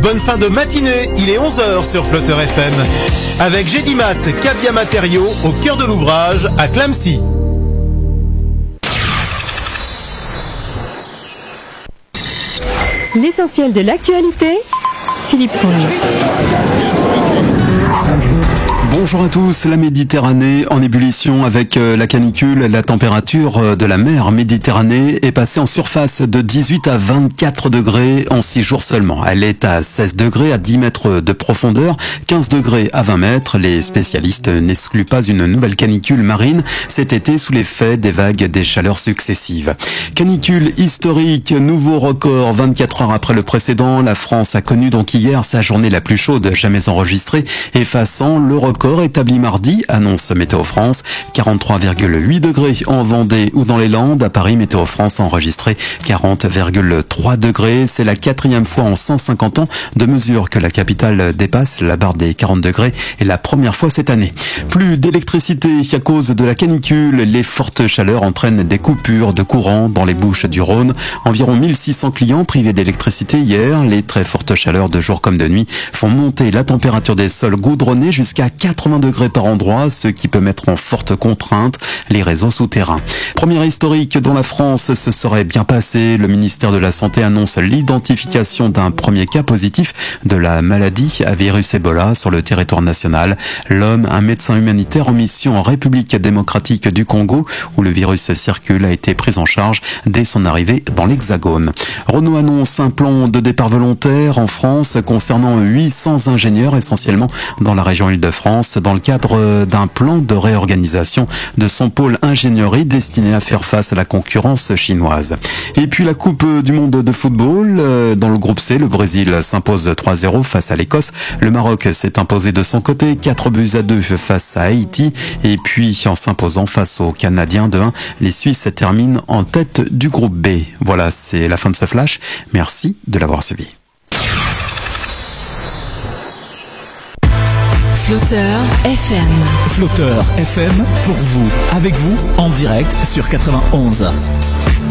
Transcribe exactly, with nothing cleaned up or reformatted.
Bonne fin de matinée, il est onze heures sur Flotteur F M. Avec Gédimat, Cabia Matériaux, au cœur de l'ouvrage, à Clamecy. L'essentiel de l'actualité, Philippe Fournier. Bonjour à tous, la Méditerranée en ébullition avec la canicule. La température de la mer Méditerranée est passée en surface de dix-huit à vingt-quatre degrés en six jours seulement. Elle est à seize degrés à dix mètres de profondeur, quinze degrés à vingt mètres. Les spécialistes n'excluent pas une nouvelle canicule marine cet été sous l'effet des vagues des chaleurs successives. Canicule historique, nouveau record vingt-quatre heures après le précédent. La France a connu donc hier sa journée la plus chaude jamais enregistrée, effaçant le record établi mardi, annonce Météo France. quarante-trois virgule huit degrés en Vendée ou dans les Landes. À Paris, Météo France a enregistré quarante virgule trois degrés. C'est la quatrième fois en cent cinquante ans de mesure que la capitale dépasse la barre des quarante degrés et la première fois cette année. Plus d'électricité à cause de la canicule. Les fortes chaleurs entraînent des coupures de courant dans les Bouches du Rhône. Environ mille six cents clients privés d'électricité hier. Les très fortes chaleurs de jour comme de nuit font monter la température des sols goudronnés jusqu'à quatre-vingts degrés par endroit, ce qui peut mettre en forte contrainte les réseaux souterrains. Première historique dont la France se serait bien passée. Le ministère de la Santé annonce l'identification d'un premier cas positif de la maladie à virus Ebola sur le territoire national. L'homme, un médecin humanitaire en mission en République démocratique du Congo, où le virus circule, a été pris en charge dès son arrivée dans l'Hexagone. Renault annonce un plan de départ volontaire en France concernant huit cents ingénieurs, essentiellement dans la région Île-de-France, dans le cadre d'un plan de réorganisation de son pôle ingénierie destiné à faire face à la concurrence chinoise. Et puis la Coupe du monde de football, dans le groupe C, le Brésil s'impose trois zéro face à l'Écosse. Le Maroc s'est imposé de son côté, quatre buts à deux face à Haïti. Et puis en s'imposant face aux Canadiens deux un, les Suisses terminent en tête du groupe B. Voilà, c'est la fin de ce flash. Merci de l'avoir suivi. Flotteur F M. Flotteur F M pour vous, avec vous, en direct sur quatre-vingt-onze.